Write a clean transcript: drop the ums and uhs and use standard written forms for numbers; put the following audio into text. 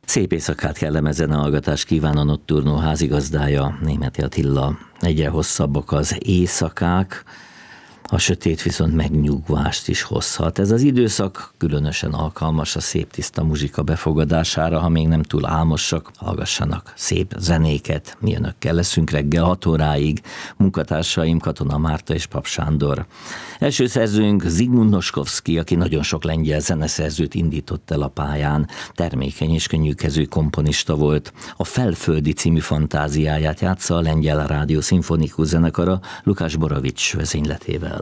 Szép éjszakát, kellemes zenehallgatást kíván a Nocturno házigazdája, Németi Attila. Egyre hosszabbak az éjszakák, a sötét viszont megnyugvást is hozhat. Ez az időszak különösen alkalmas a szép tiszta muzsika befogadására, ha még nem túl álmosak, hallgassanak szép zenéket. Mi önökkel leszünk reggel 6 óráig, munkatársaim Katona Márta és Pap Sándor. Első szerzőnk Zsigmond Noskovszky, aki nagyon sok lengyel zeneszerzőt indított el a pályán, termékeny és könnyűkezű komponista volt. A Felföldi című fantáziáját játsza a Lengyel Rádió Szimfonikus Zenekara Lukács Borovics vezényletével.